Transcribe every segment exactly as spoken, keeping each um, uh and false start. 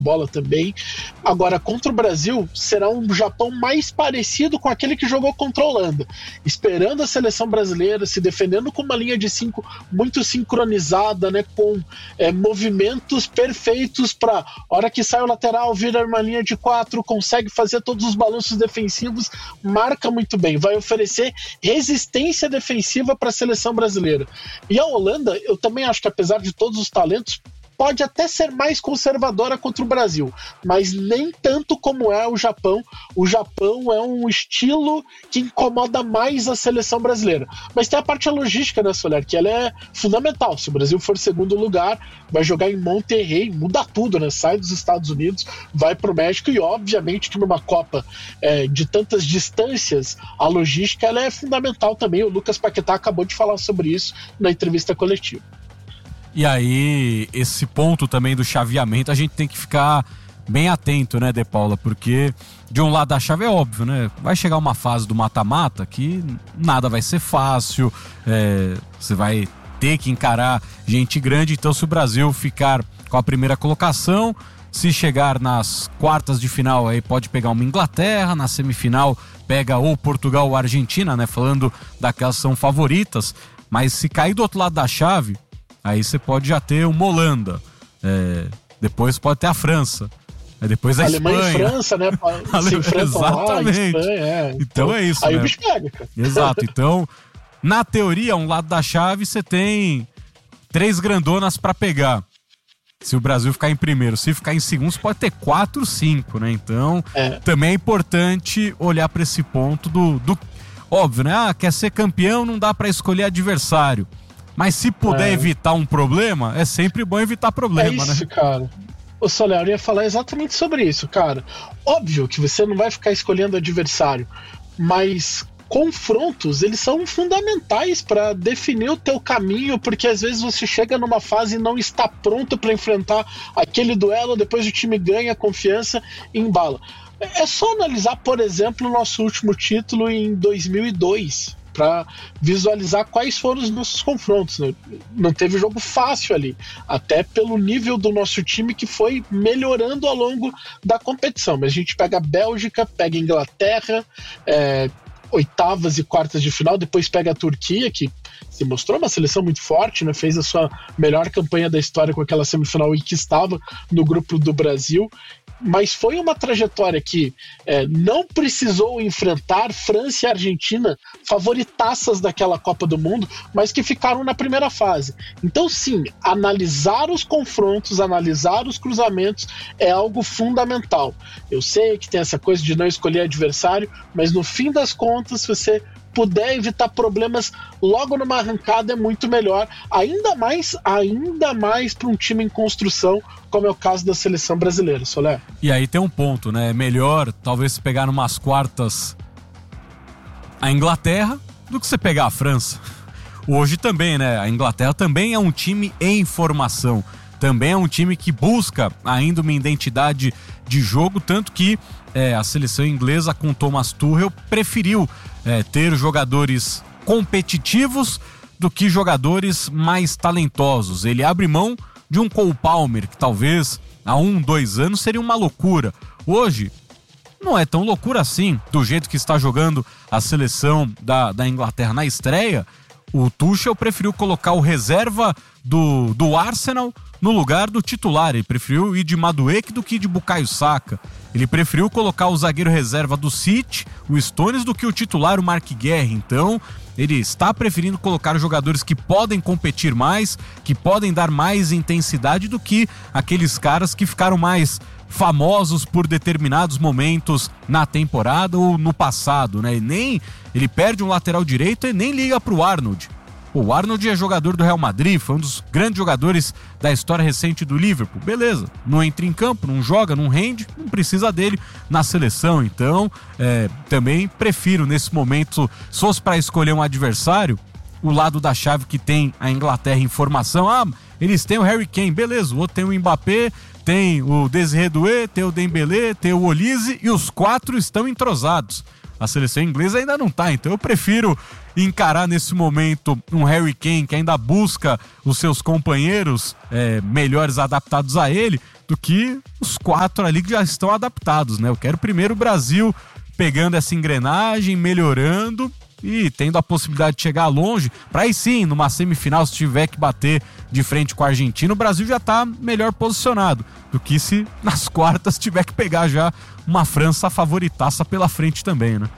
bola também. Agora, contra o Brasil, será um Japão mais parecido com aquele que jogou contra a Holanda, esperando a seleção brasileira, se defendendo com uma linha de cinco muito sincronizada, né, com é, movimentos perfeitos para hora que sai o lateral, vira uma linha de quatro, consegue fazer todos os balanços defensivos, marca muito bem, vai oferecer resistência defensiva para a seleção brasileira. E a Holanda, eu também acho que apesar de todos os talentos, pode até ser mais conservadora contra o Brasil, mas nem tanto como é o Japão. O Japão é um estilo que incomoda mais a seleção brasileira. Mas tem a parte logística, né, Soler, que ela é fundamental. Se o Brasil for segundo lugar, vai jogar em Monterrey, muda tudo, né? Sai dos Estados Unidos, vai para o México, e obviamente que numa Copa é, de tantas distâncias, a logística ela é fundamental também. O Lucas Paquetá acabou de falar sobre isso na entrevista coletiva. E aí, esse ponto também do chaveamento, a gente tem que ficar bem atento, né, De Paula? Porque de um lado da chave é óbvio, né? Vai chegar uma fase do mata-mata que nada vai ser fácil, é, você vai ter que encarar gente grande. Então, se o Brasil ficar com a primeira colocação, se chegar nas quartas de final, aí pode pegar uma Inglaterra, na semifinal pega ou Portugal ou Argentina, né? Falando daquelas que são favoritas. Mas se cair do outro lado da chave, aí você pode já ter uma Holanda, é, depois pode ter a França, é, depois a Alemanha Espanha. E França, né? Se enfrentam lá, Espanha, é. Então, então é isso, aí né? o bicho pega, cara. Exato, então, na teoria, um lado da chave, você tem três grandonas pra pegar. Se o Brasil ficar em primeiro, se ficar em segundo, você pode ter quatro, cinco, né? Então, é. também é importante olhar pra esse ponto do, do... Óbvio, né? Ah, quer ser campeão, não dá pra escolher adversário. Mas se puder é. evitar um problema, é sempre bom evitar problema, né? É isso, né? Cara. O Soler, eu ia falar exatamente sobre isso, cara. Óbvio que você não vai ficar escolhendo adversário, mas confrontos, eles são fundamentais para definir o teu caminho, porque às vezes você chega numa fase e não está pronto para enfrentar aquele duelo, depois o time ganha confiança e embala. É só analisar, por exemplo, o nosso último título em dois mil e dois, para visualizar quais foram os nossos confrontos, né? Não teve jogo fácil ali, até pelo nível do nosso time que foi melhorando ao longo da competição. Mas a gente pega a Bélgica, pega a Inglaterra, é, oitavas e quartas de final, depois pega a Turquia, que se mostrou uma seleção muito forte, né? Fez a sua melhor campanha da história com aquela semifinal e que estava no grupo do Brasil. Mas foi uma trajetória que é, não precisou enfrentar França e Argentina, favoritaças daquela Copa do Mundo, mas que ficaram na primeira fase. Então, sim, analisar os confrontos, analisar os cruzamentos é algo fundamental. Eu sei que tem essa coisa de não escolher adversário, mas no fim das contas, se você puder evitar problemas logo numa arrancada, é muito melhor, ainda mais, ainda mais para um time em construção, como é o caso da seleção brasileira, Soler. E aí tem um ponto, né? É melhor talvez pegar numas quartas a Inglaterra do que você pegar a França. Hoje também, né? A Inglaterra também é um time em formação, também é um time que busca ainda uma identidade de jogo, tanto que é, a seleção inglesa com Thomas Tuchel preferiu é, ter jogadores competitivos do que jogadores mais talentosos. Ele abre mão de um Cole Palmer, que talvez há um, dois anos seria uma loucura. Hoje, não é tão loucura assim, do jeito que está jogando a seleção da, da Inglaterra na estreia. O Tuchel preferiu colocar o reserva do, do Arsenal no lugar do titular. Ele preferiu ir de Madueke do que de Bukayo Saka. Ele preferiu colocar o zagueiro reserva do City, o Stones, do que o titular, o Mark Guerre. Então, ele está preferindo colocar jogadores que podem competir mais, que podem dar mais intensidade do que aqueles caras que ficaram mais famosos por determinados momentos na temporada ou no passado, né? E nem ele perde um lateral direito e nem liga pro Arnold. O Arnold é jogador do Real Madrid, foi um dos grandes jogadores da história recente do Liverpool. Beleza, não entra em campo, não joga, não rende, não precisa dele na seleção. Então, é, também prefiro nesse momento, se fosse para escolher um adversário, o lado da chave que tem a Inglaterra em formação. Ah, eles têm o Harry Kane, beleza, o outro tem o Mbappé, tem o Desiré Doué, tem o Dembélé, tem o Olise e os quatro estão entrosados. A seleção inglesa ainda não tá, então eu prefiro encarar nesse momento um Harry Kane que ainda busca os seus companheiros é, melhores adaptados a ele, do que os quatro ali que já estão adaptados, né? Eu quero primeiro o Brasil pegando essa engrenagem, melhorando e tendo a possibilidade de chegar longe, para aí sim, numa semifinal, se tiver que bater de frente com a Argentina, o Brasil já tá melhor posicionado do que se nas quartas tiver que pegar já uma França favoritaça pela frente também, né?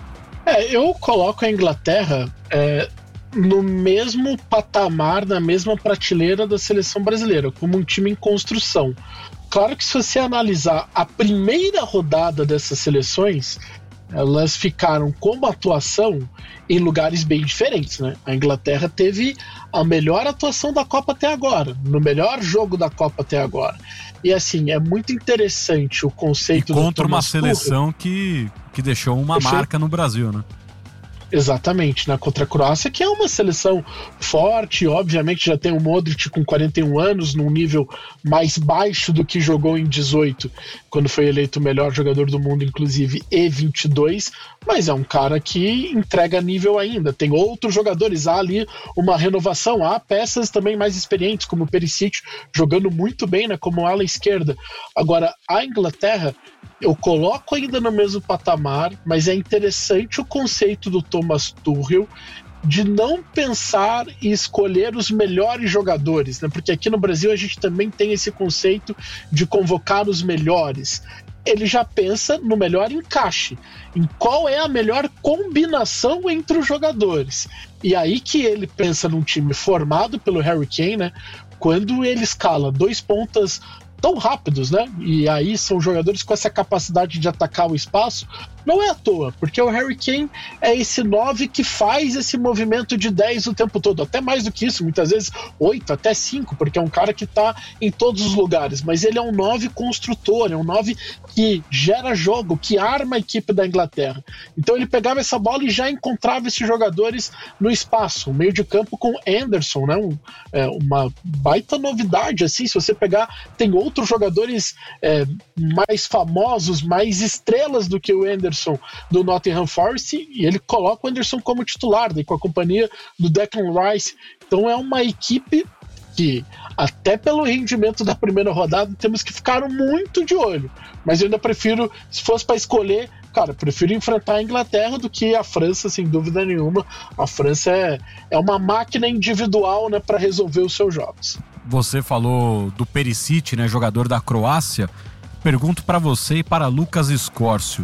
É, eu coloco a Inglaterra é, no mesmo patamar, na mesma prateleira da seleção brasileira, como um time em construção. Claro que se você analisar a primeira rodada dessas seleções, elas ficaram como atuação em lugares bem diferentes, né? A Inglaterra teve a melhor atuação da Copa até agora, no melhor jogo da Copa até agora. E assim, é muito interessante o conceito e contra do uma Thomas seleção que, que deixou uma Perfeito. marca no Brasil, né? Exatamente, né? Contra a Croácia, que é uma seleção forte, obviamente já tem o Modric com quarenta e um anos, num nível mais baixo do que jogou em dezoito, quando foi eleito o melhor jogador do mundo, inclusive, e vinte e dois, mas é um cara que entrega nível ainda. Tem outros jogadores, há ali uma renovação, há peças também mais experientes, como o Perisic, jogando muito bem, né? Como ala esquerda. Agora, a Inglaterra, eu coloco ainda no mesmo patamar, mas é interessante o conceito do Thomas Tuchel de não pensar e escolher os melhores jogadores, né? Porque aqui no Brasil a gente também tem esse conceito de convocar os melhores. Ele já pensa no melhor encaixe, em qual é a melhor combinação entre os jogadores. E aí que ele pensa num time formado pelo Harry Kane, né? Quando ele escala dois pontas tão rápidos, né? E aí são jogadores com essa capacidade de atacar o espaço. Não é à toa, porque o Harry Kane é esse nove que faz esse movimento de dez o tempo todo, até mais do que isso, muitas vezes oito, até cinco, porque é um cara que tá em todos os lugares, mas ele é um nove construtor, é um nove que gera jogo, que arma a equipe da Inglaterra. Então ele pegava essa bola e já encontrava esses jogadores no espaço, o meio de campo com Anderson, né? Um, é, uma baita novidade, assim, se você pegar, tem outros jogadores é, mais famosos, mais estrelas do que o Anderson do Nottingham Forest, e ele coloca o Anderson como titular, daí com a companhia do Declan Rice. Então é uma equipe que, até pelo rendimento da primeira rodada, temos que ficar muito de olho. Mas eu ainda prefiro, se fosse para escolher, cara, prefiro enfrentar a Inglaterra do que a França, sem dúvida nenhuma. A França é, é uma máquina individual, né, para resolver os seus jogos. Você falou do Perisic, né, jogador da Croácia. Pergunto para você e para Lucas Escórcio.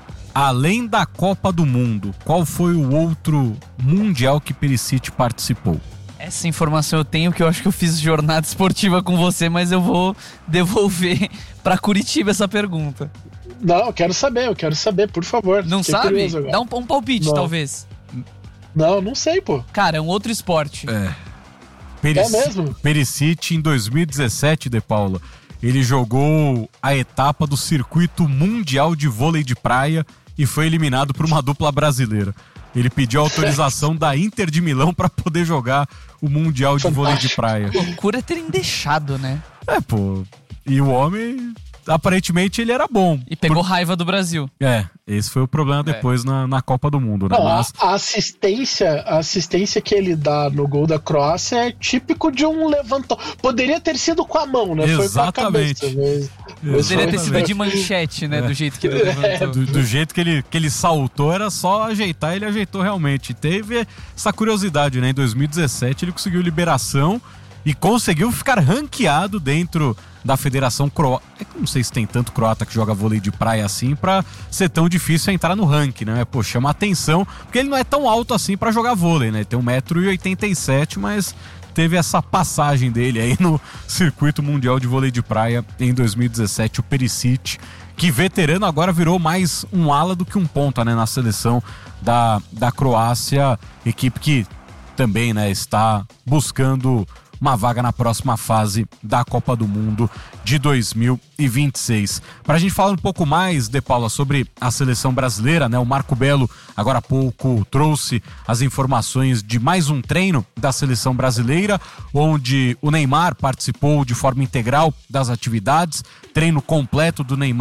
Além da Copa do Mundo, qual foi o outro mundial que Perisic participou? Essa informação eu tenho, que eu acho que eu fiz jornada esportiva com você, mas eu vou devolver para Curitiba essa pergunta. Não, eu quero saber, eu quero saber, por favor. Não sabe? Dá um, um palpite, não. Talvez. Não, não sei, pô. Cara, é um outro esporte. É. Peric... É mesmo? Perisic, em dois mil e dezessete, De Paula, ele jogou a etapa do circuito mundial de vôlei de praia e foi eliminado por uma dupla brasileira. Ele pediu autorização da Inter de Milão para poder jogar o mundial de Fantástico. Vôlei de praia. Loucura terem deixado, né? É, pô. E o homem, aparentemente, ele era bom. E pegou por... raiva do Brasil. É, esse foi o problema depois é. na, na Copa do Mundo, né? Não, Mas... a, assistência, a assistência que ele dá no gol da Croácia é típico de um levantão. Poderia ter sido com a mão, né? Exatamente. Foi com a cabeça, mas... Poderia ter sido de manchete, né? É. Do jeito que ele levantou. É. Do, do jeito que ele, que ele saltou, era só ajeitar, ele ajeitou realmente. Teve essa curiosidade, né? Em dois mil e dezessete ele conseguiu liberação e conseguiu ficar ranqueado dentro da Federação Croata. Não sei se tem tanto croata que joga vôlei de praia assim pra ser tão difícil entrar no ranking, né? Pô, chama atenção, porque ele não é tão alto assim pra jogar vôlei, né? Ele tem um metro e oitenta e sete, mas teve essa passagem dele aí no circuito mundial de vôlei de praia em dois mil e dezessete, o Perisic, que veterano agora virou mais um ala do que um ponta, né? Na seleção da, da Croácia, equipe que também, né, está buscando uma vaga na próxima fase da Copa do Mundo de dois mil e vinte e seis. Para a gente falar um pouco mais, De Paula, sobre a seleção brasileira, né? O Marco Belo, agora há pouco, trouxe as informações de mais um treino da seleção brasileira, onde o Neymar participou de forma integral das atividades, treino completo do Neymar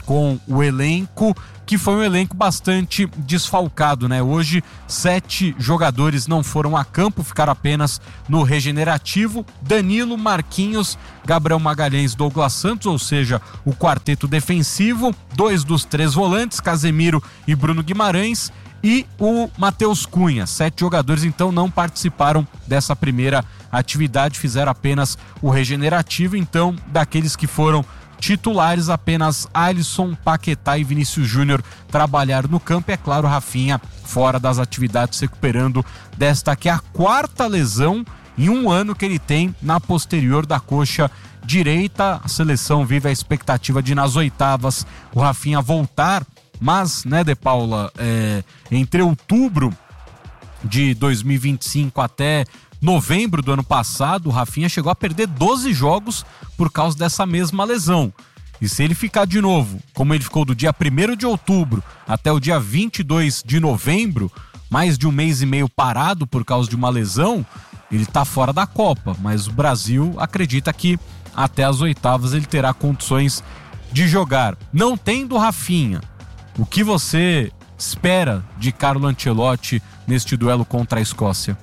com o elenco, que foi um elenco bastante desfalcado, né? Hoje, sete jogadores não foram a campo, ficaram apenas no regenerativo. Danilo, Marquinhos, Gabriel Magalhães, Douglas Santos, ou seja, o quarteto defensivo, dois dos três volantes, Casemiro e Bruno Guimarães, e o Matheus Cunha. Sete jogadores, então, não participaram dessa primeira atividade, fizeram apenas o regenerativo. Então, daqueles que foram titulares, apenas Alisson, Paquetá e Vinícius Júnior trabalharam no campo. E, é claro, Rafinha fora das atividades, recuperando desta que é a quarta lesão em um ano que ele tem na posterior da coxa direita. A seleção vive a expectativa de, nas oitavas, o Rafinha voltar, mas, né, De Paula, é, entre outubro de dois mil e vinte e cinco até novembro do ano passado, o Rafinha chegou a perder doze jogos por causa dessa mesma lesão. E se ele ficar de novo, como ele ficou do dia primeiro de outubro até o dia vinte e dois de novembro, mais de um mês e meio parado por causa de uma lesão, ele tá fora da Copa. Mas o Brasil acredita que até as oitavas ele terá condições de jogar. Não tendo Rafinha, o que você espera de Carlo Ancelotti neste duelo contra a Escócia?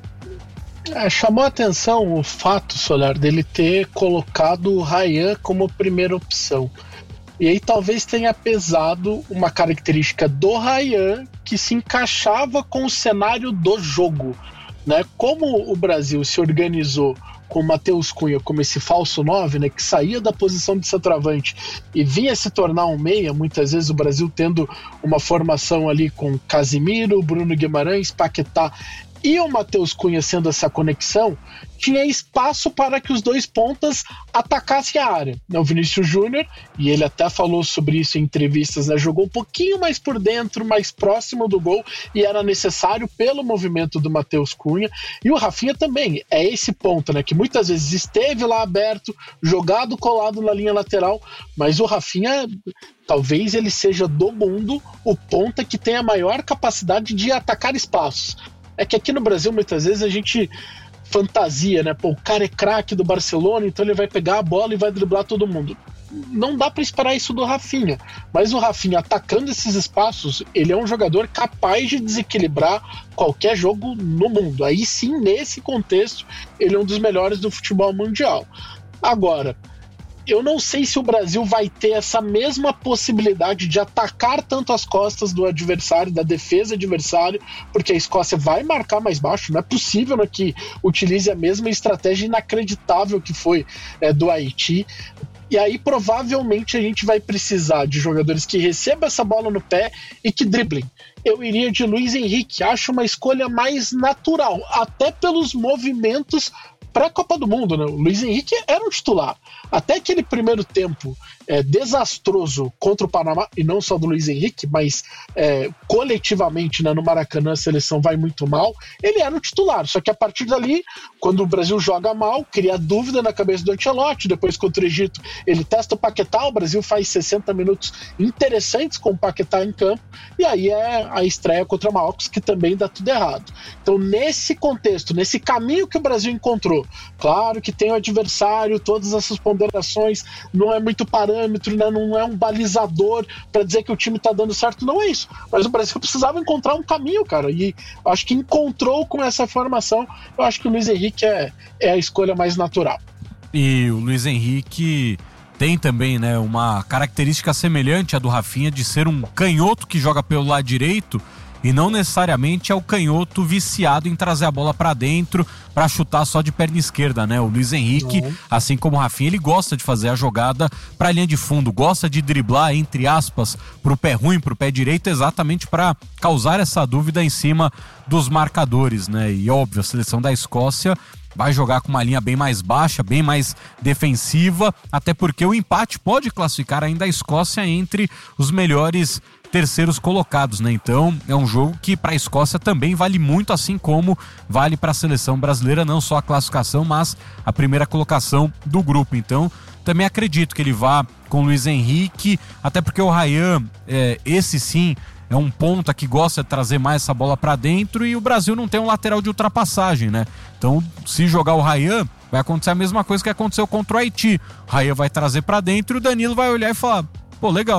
É, chamou a atenção o fato, Solar, dele ter colocado o Ryan como primeira opção. E aí talvez tenha pesado uma característica do Ryan que se encaixava com o cenário do jogo, né? Como o Brasil se organizou com o Matheus Cunha como esse falso nove, né, que saía da posição de centroavante e vinha se tornar um meia, muitas vezes o Brasil tendo uma formação ali com Casemiro, Bruno Guimarães, Paquetá e o Matheus Cunha sendo essa conexão, tinha espaço para que os dois pontas atacassem a área. O Vinícius Júnior, e ele até falou sobre isso em entrevistas, né, jogou um pouquinho mais por dentro, mais próximo do gol, e era necessário pelo movimento do Matheus Cunha. E o Rafinha também é esse ponta, né, que muitas vezes esteve lá aberto, jogado colado na linha lateral, mas o Rafinha, talvez ele seja do mundo o ponta que tem a maior capacidade de atacar espaços. É que aqui no Brasil, muitas vezes, a gente fantasia, né? Pô, o cara é craque do Barcelona, então ele vai pegar a bola e vai driblar todo mundo. Não dá para esperar isso do Rafinha. Mas o Rafinha, atacando esses espaços, ele é um jogador capaz de desequilibrar qualquer jogo no mundo. Aí sim, nesse contexto, ele é um dos melhores do futebol mundial. Agora, eu não sei se o Brasil vai ter essa mesma possibilidade de atacar tanto as costas do adversário, da defesa adversário, porque a Escócia vai marcar mais baixo. Não é possível, né, que utilize a mesma estratégia inacreditável que foi é, do Haiti. E aí provavelmente a gente vai precisar de jogadores que recebam essa bola no pé e que driblem. Eu iria de Luiz Henrique, acho uma escolha mais natural, até pelos movimentos pré-Copa do Mundo, né? O Luiz Henrique era um titular. Até aquele primeiro tempo é, desastroso contra o Panamá, e não só do Luiz Henrique, mas é, coletivamente, né, no Maracanã a seleção vai muito mal, ele era um titular. Só que a partir dali, quando o Brasil joga mal, cria dúvida na cabeça do Ancelotti. Depois contra o Egito, ele testa o Paquetá, o Brasil faz sessenta minutos interessantes com o Paquetá em campo, e aí é a estreia contra o Marrocos, que também dá tudo errado. Então, nesse contexto, nesse caminho que o Brasil encontrou, claro que tem o adversário, todas essas ponderações, não é muito parâmetro, né? Não é um balizador para dizer que o time tá dando certo, não é isso. Mas o Brasil precisava encontrar um caminho, cara, e acho que encontrou com essa formação. Eu acho que o Luiz Henrique é, é a escolha mais natural. E o Luiz Henrique tem também, né, uma característica semelhante à do Rafinha, de ser um canhoto que joga pelo lado direito, e não necessariamente é o canhoto viciado em trazer a bola pra dentro pra chutar só de perna esquerda, né? O Luiz Henrique, não. assim como o Rafinha, ele gosta de fazer a jogada pra linha de fundo, gosta de driblar, entre aspas, pro pé ruim, pro pé direito, exatamente pra causar essa dúvida em cima dos marcadores, né? E óbvio, a seleção da Escócia vai jogar com uma linha bem mais baixa, bem mais defensiva, até porque o empate pode classificar ainda a Escócia entre os melhores terceiros colocados, né? Então é um jogo que para a Escócia também vale muito, assim como vale para a seleção brasileira, não só a classificação, mas a primeira colocação do grupo. Então também acredito que ele vá com o Luiz Henrique, até porque o Ryan, é, esse sim, é um ponta que gosta de trazer mais essa bola para dentro, e o Brasil não tem um lateral de ultrapassagem, né? Então, se jogar o Ryan, vai acontecer a mesma coisa que aconteceu contra o Haiti. O Ryan vai trazer para dentro e o Danilo vai olhar e falar: pô, legal,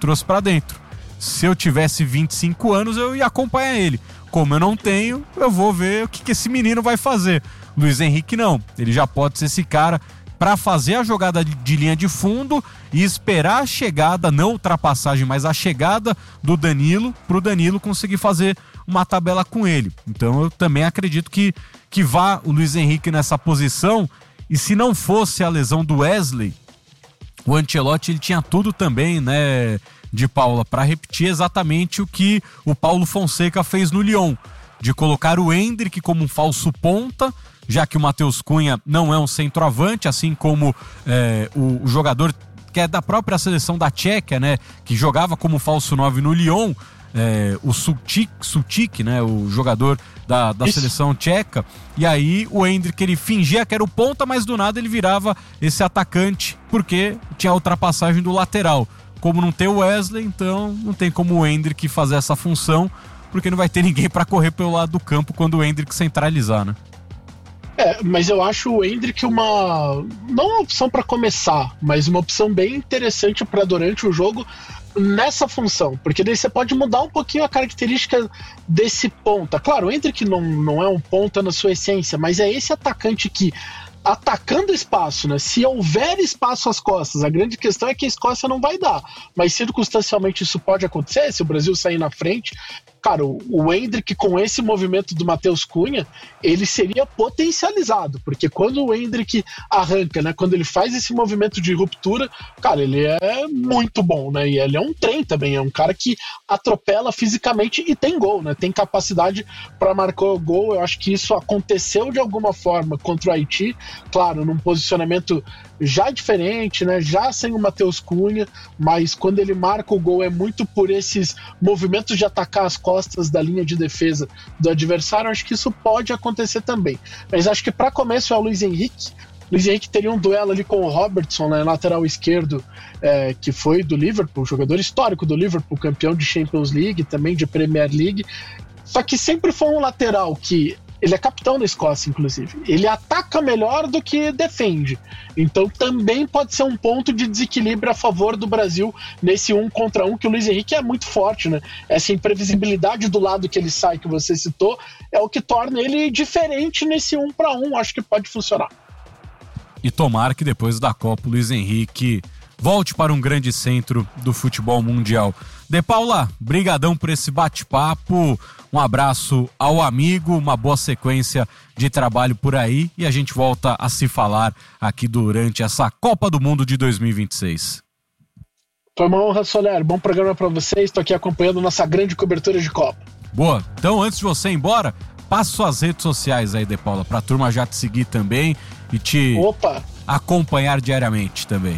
trouxe pra dentro. Se eu tivesse vinte e cinco anos, eu ia acompanhar ele. Como eu não tenho, eu vou ver o que, que esse menino vai fazer. Luiz Henrique não, ele já pode ser esse cara para fazer a jogada de linha de fundo e esperar a chegada, não ultrapassagem, mas a chegada do Danilo, pro Danilo conseguir fazer uma tabela com ele. Então eu também acredito que, que vá o Luiz Henrique nessa posição, e se não fosse a lesão do Wesley, o Ancelotti ele tinha tudo também, né, de Paula, para repetir exatamente o que o Paulo Fonseca fez no Lyon, de colocar o Endrick como um falso ponta, já que o Matheus Cunha não é um centroavante, assim como é, o, o jogador que é da própria seleção da Tchequia, né, que jogava como falso nove no Lyon, é, o Sutik, Sutik, né, o jogador da, da seleção tcheca, e aí o Endrick ele fingia que era o ponta, mas do nada ele virava esse atacante, porque tinha a ultrapassagem do lateral. Como não tem o Wesley, então não tem como o Endrick fazer essa função, porque não vai ter ninguém para correr pelo lado do campo quando o Endrick centralizar, né? É, mas eu acho o Endrick uma, não uma opção para começar, mas uma opção bem interessante para durante o jogo nessa função, porque daí você pode mudar um pouquinho a característica desse ponta. Claro, o Endrick não, não é um ponta na sua essência, mas é esse atacante que, atacando espaço, né? Se houver espaço às costas, a grande questão é que a Escócia não vai dar, mas circunstancialmente isso pode acontecer, se o Brasil sair na frente. Cara, o Endrick com esse movimento do Matheus Cunha, ele seria potencializado, porque quando o Endrick arranca, né, quando ele faz esse movimento de ruptura, cara, ele é muito bom, né, e ele é um trem também, é um cara que atropela fisicamente e tem gol, né, tem capacidade para marcar o gol. Eu acho que isso aconteceu de alguma forma contra o Haiti, claro, num posicionamento já diferente, né, já sem o Matheus Cunha, mas quando ele marca o gol é muito por esses movimentos de atacar as costas da linha de defesa do adversário. Acho que isso pode acontecer também, mas acho que para começo é o Luiz Henrique. Luiz Henrique teria um duelo ali com o Robertson, né, lateral esquerdo, é, que foi do Liverpool, jogador histórico do Liverpool, campeão de Champions League, também de Premier League, só que sempre foi um lateral que ele é capitão da Escócia, inclusive. Ele ataca melhor do que defende. Então também pode ser um ponto de desequilíbrio a favor do Brasil nesse um contra um, que o Luiz Henrique é muito forte, né? Essa imprevisibilidade do lado que ele sai, que você citou, é o que torna ele diferente nesse um para um. Acho que pode funcionar. E tomara que depois da Copa o Luiz Henrique volte para um grande centro do futebol mundial. De Paula, brigadão por esse bate-papo, um abraço ao amigo, uma boa sequência de trabalho por aí, e a gente volta a se falar aqui durante essa Copa do Mundo de dois mil e vinte e seis. Foi uma honra, Soler, bom programa para vocês, estou aqui acompanhando nossa grande cobertura de Copa. Boa, então antes de você ir embora, passa suas redes sociais aí, De Paula, pra turma já te seguir também e te Opa. acompanhar diariamente também.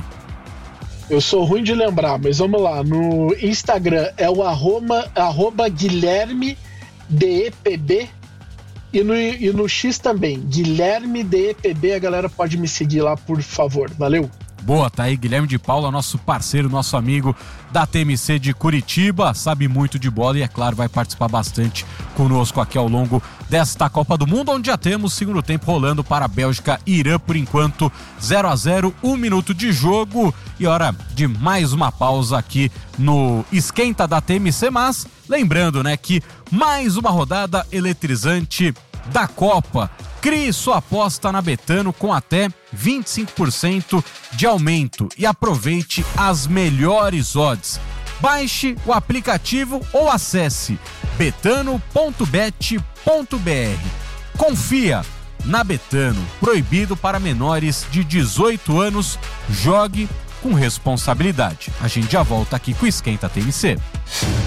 Eu sou ruim de lembrar, mas vamos lá. No Instagram é o arroba, arroba Guilherme D E P B e no, e no X também, Guilherme D E P B. A galera pode me seguir lá, por favor. Valeu! Boa, tá aí Guilherme de Paula, nosso parceiro, nosso amigo da T M C de Curitiba, sabe muito de bola e, é claro, vai participar bastante conosco aqui ao longo desta Copa do Mundo, onde já temos o segundo tempo rolando para a Bélgica e Irã, por enquanto zero a zero, um minuto de jogo e hora de mais uma pausa aqui no Esquenta da T M C, mas lembrando, né, que mais uma rodada eletrizante da Copa. Crie sua aposta na Betano com até vinte e cinco por cento de aumento e aproveite as melhores odds. Baixe o aplicativo ou acesse betano ponto bet ponto b r. Confia na Betano. Proibido para menores de dezoito anos. Jogue com responsabilidade. A gente já volta aqui com o Esquenta T M C.